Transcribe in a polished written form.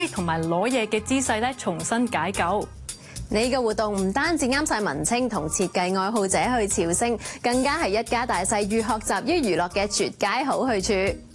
同埋攞嘢嘅姿勢咧重新解構。 呢個活動唔單止啱晒文青同設計愛好者去朝聖，更加係一家大細寓學習於娛樂嘅絕佳好去處。